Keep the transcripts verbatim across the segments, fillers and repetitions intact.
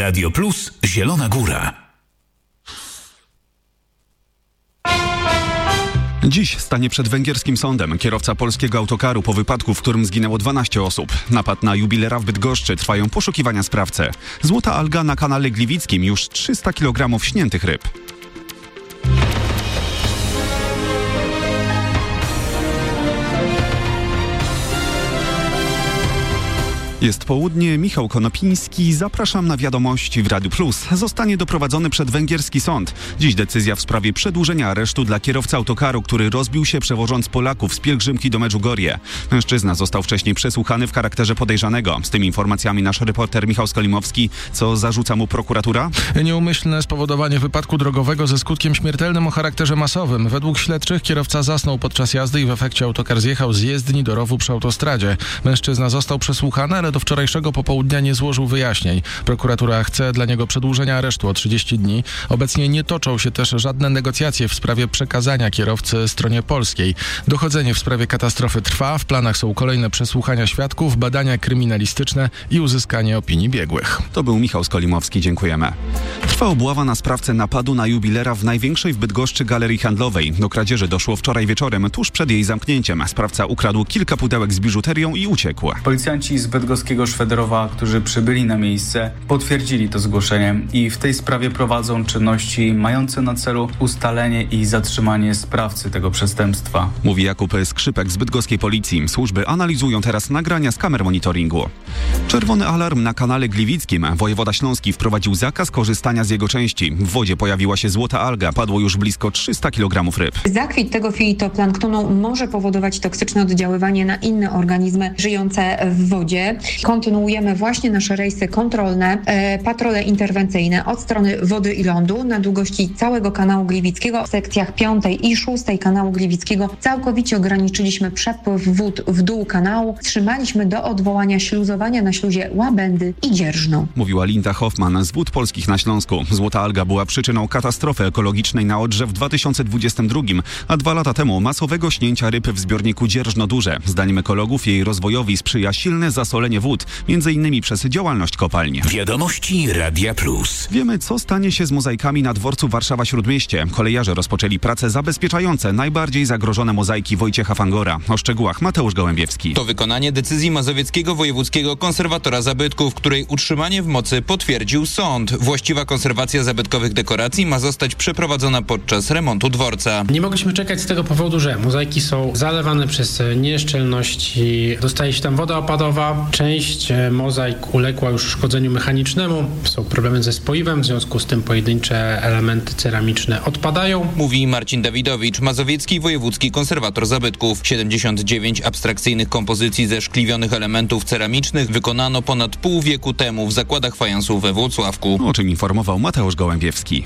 Radio Plus Zielona Góra. Dziś stanie przed węgierskim sądem kierowca polskiego autokaru po wypadku, w którym zginęło dwanaście osób. Napad na jubilera w Bydgoszczy, trwają poszukiwania sprawcy. Złota alga na kanale gliwickim, już trzysta kilogramów śniętych ryb. Jest południe, Michał Konopiński, zapraszam na wiadomości w Radiu Plus. Zostanie doprowadzony przed węgierski sąd. Dziś decyzja w sprawie przedłużenia aresztu dla kierowcy autokaru, który rozbił się przewożąc Polaków z pielgrzymki do Medjugorje. Mężczyzna został wcześniej przesłuchany w charakterze podejrzanego. Z tymi informacjami nasz reporter Michał Skolimowski. Co zarzuca mu prokuratura? Nieumyślne spowodowanie wypadku drogowego ze skutkiem śmiertelnym o charakterze masowym. Według śledczych kierowca zasnął podczas jazdy i w efekcie autokar zjechał z jezdni do rowu przy autostradzie. Mężczyzna został przesłuchany, ale do wczorajszego popołudnia nie złożył wyjaśnień. Prokuratura chce dla niego przedłużenia aresztu o trzydzieści dni. Obecnie nie toczą się też żadne negocjacje w sprawie przekazania kierowcy stronie polskiej. Dochodzenie w sprawie katastrofy trwa. W planach są kolejne przesłuchania świadków, badania kryminalistyczne i uzyskanie opinii biegłych. To był Michał Skolimowski, dziękujemy. Trwa obława na sprawcę napadu na jubilera w największej w Bydgoszczy galerii handlowej. Do kradzieży doszło wczoraj wieczorem, tuż przed jej zamknięciem. Sprawca ukradł kilka pudełek z biżuterią i uciekł. Policjanci z bydgoskiego Szwederowa, którzy przybyli na miejsce, potwierdzili to zgłoszenie i w tej sprawie prowadzą czynności mające na celu ustalenie i zatrzymanie sprawcy tego przestępstwa. Mówi Jakub Skrzypek z bydgoskiej policji. Służby analizują teraz nagrania z kamer monitoringu. Czerwony alarm na kanale gliwickim. Wojewoda śląski wprowadził zakaz korzystania z jego części. W wodzie pojawiła się złota alga. Padło już blisko trzysta kilogramów ryb. Zakwit tego fitoplanktonu może powodować toksyczne oddziaływanie na inne organizmy żyjące w wodzie. Kontynuujemy właśnie nasze rejsy kontrolne, e, patrole interwencyjne od strony wody i lądu na długości całego kanału gliwickiego. W sekcjach piątej i szóstej kanału gliwickiego całkowicie ograniczyliśmy przepływ wód w dół kanału. Wstrzymaliśmy do odwołania śluzowania na śluzie Łabędy i Dzierżno. Mówiła Linda Hoffman z Wód Polskich na Śląsku. Złota alga była przyczyną katastrofy ekologicznej na Odrze w dwa tysiące dwudziestym drugim, a dwa lata temu masowego śnięcia ryb w zbiorniku Dzierżno Duże. Zdaniem ekologów jej rozwojowi sprzyja silne zasolenie wód, między innymi przez działalność kopalni. Wiadomości Radia Plus. Wiemy, co stanie się z mozaikami na dworcu Warszawa-Śródmieście. Kolejarze rozpoczęli prace zabezpieczające najbardziej zagrożone mozaiki Wojciecha Fangora. O szczegółach Mateusz Gołębiewski. To wykonanie decyzji mazowieckiego wojewódzkiego konserwatora zabytków, której utrzymanie w mocy potwierdził sąd. Właściwa konserwacja zabytkowych dekoracji ma zostać przeprowadzona podczas remontu dworca. Nie mogliśmy czekać z tego powodu, że mozaiki są zalewane przez nieszczelności. Dostaje się tam woda opadowa. Część mozaik uległa już szkodzeniu mechanicznemu. Są problemy ze spoiwem, w związku z tym pojedyncze elementy ceramiczne odpadają. Mówi Marcin Dawidowicz, mazowiecki wojewódzki konserwator zabytków. siedemdziesiąt dziewięć abstrakcyjnych kompozycji ze szkliwionych elementów ceramicznych wykonano ponad pół wieku temu w zakładach fajansu we Włocławku. O czym informował Mateusz Gołębiewski.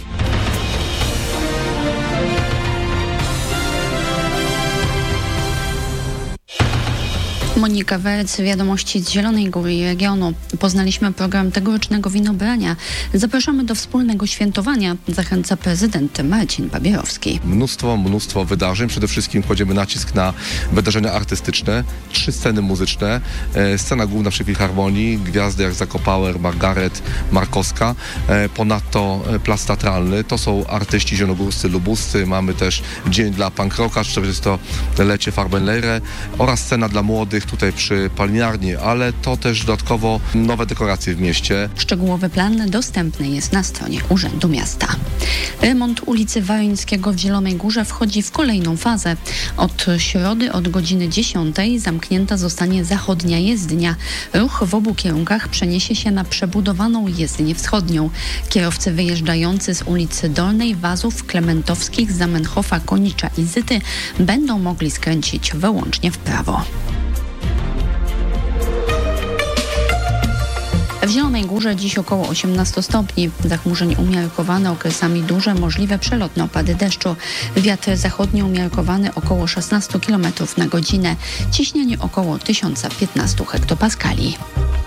Monika Werc, wiadomości z Zielonej Góry i regionu. Poznaliśmy program tegorocznego winobrania. Zapraszamy do wspólnego świętowania. Zachęca prezydent Marcin Babierowski. Mnóstwo, mnóstwo wydarzeń. Przede wszystkim kładziemy nacisk na wydarzenia artystyczne. Trzy sceny muzyczne. E, scena główna przy Filharmonii. Gwiazdy jak Zakopauer, Margaret, Markowska. E, ponadto e, plac teatralny. To są artyści zielonogórscy, lubuscy. Mamy też dzień dla punk rocka, czterdziestolecie Farbenlehre oraz scena dla młodych tutaj przy palmiarni, ale to też dodatkowo nowe dekoracje w mieście. Szczegółowy plan dostępny jest na stronie Urzędu Miasta. Remont ulicy Waryńskiego w Zielonej Górze wchodzi w kolejną fazę. Od środy od godziny dziesiątej zamknięta zostanie zachodnia jezdnia. Ruch w obu kierunkach przeniesie się na przebudowaną jezdnię wschodnią. Kierowcy wyjeżdżający z ulicy Dolnej, Wazów, Klementowskich, Zamenhofa, Konicza i Zyty będą mogli skręcić wyłącznie w prawo. W Zielonej Górze dziś około osiemnaście stopni. Zachmurzeń umiarkowane, okresami duże, możliwe przelotne opady deszczu. Wiatr zachodni umiarkowany około szesnaście kilometrów na godzinę. Ciśnienie około tysiąc piętnaście hektopaskali.